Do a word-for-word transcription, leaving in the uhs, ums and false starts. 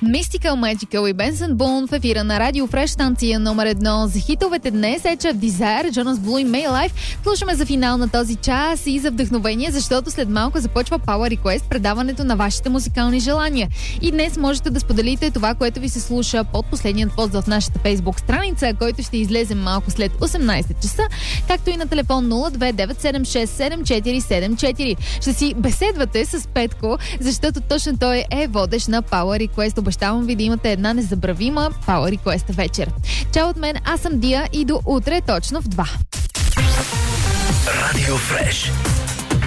Mystical Magical и Benson Boone в ефира на Радио Фреш, станция номер едно за хитовете днес. Edge of Desire, Jonas Blue и May Life. Слушаме за финал на този час и за вдъхновение, защото след малко започва Power Request, предаването на вашите музикални желания. И днес можете да споделите това, което ви се слуша под последният пост в нашата Facebook страница, който ще излезе малко след осемнайсет часа, както и на телефон нула две девет седем шест седем четири седем четири. Ще си беседвате с Петко, защото точно той е водещ на Power Request. Обещавам ви да имате една незабравима Power Request вечер. Чао от мен, аз съм Дия и до утре точно в два. Радио Фреш.